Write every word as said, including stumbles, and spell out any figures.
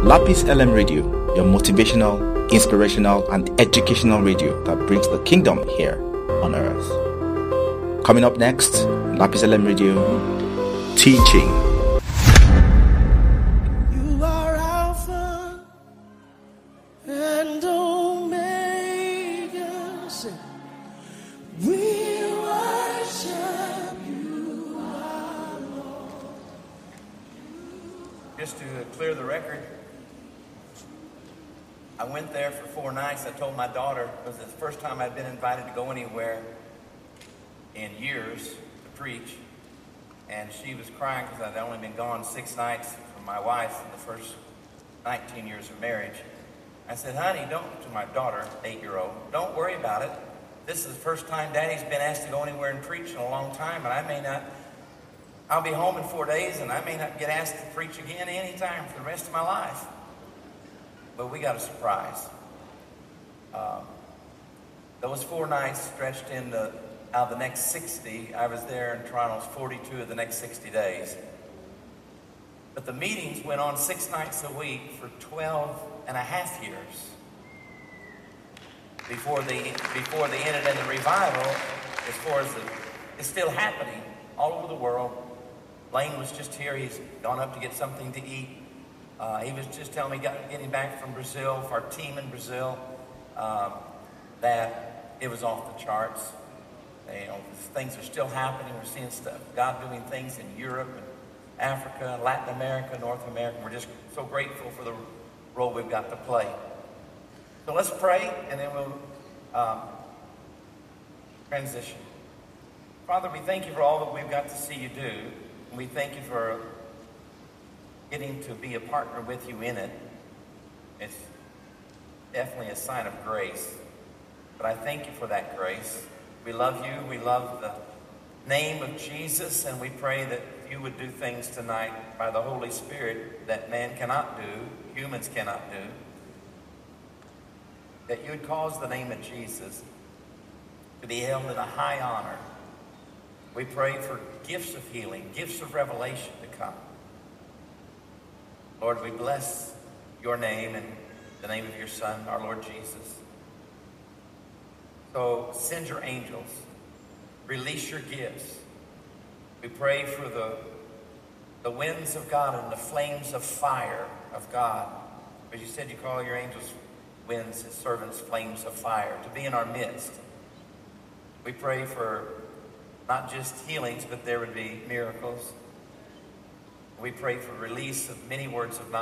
Lapis L M Radio, your motivational, inspirational, and educational radio that brings the kingdom here on earth. Coming up next, Lapis L M Radio, teaching. You are Alpha and Omega. Say, we worship you, our Lord. Just to clear the record, I went there for four nights. I told my daughter it was the first time I'd been invited to go anywhere in years to preach. And she was crying because I'd only been gone six nights from my wife in the first nineteen years of marriage. I said, honey, don't, to my daughter, eight-year-old, don't worry about it. This is the first time Daddy's been asked to go anywhere and preach in a long time, and I may not, I'll be home in four days, and I may not get asked to preach again any time for the rest of my life. But we got a surprise. Um, those four nights stretched into, out of the next sixty, I was there in Toronto, forty-two of the next sixty days. But the meetings went on six nights a week for twelve and a half years. Before they, before they ended in the revival, as far as the, it's still happening all over the world. Lane was just here. He's gone up to get something to eat. Uh, he was just telling me, got, getting back from Brazil, for our team in Brazil, um, that it was off the charts. You know, things are still happening. We're seeing stuff, God doing things in Europe and Africa, Latin America, North America. We're just so grateful for the role we've got to play. So let's pray, and then we'll um, transition. Father, we thank you for all that we've got to see you do, and we thank you for getting to be a partner with you in it. It's definitely a sign of grace, but I thank you for that grace. We love you. We love the name of Jesus, and we pray that you would do things tonight by the Holy Spirit that man cannot do, humans cannot do, that you would cause the name of Jesus to be held in a high honor. We pray for gifts of healing, gifts of revelation to come. Lord, we bless your name and the name of your Son, our Lord Jesus. So send your angels, release your gifts. We pray for the, the winds of God and the flames of fire of God. Because you said you call your angels winds, his servants flames of fire, to be in our midst. We pray for not just healings, but there would be miracles. We pray for release of many words of knowledge.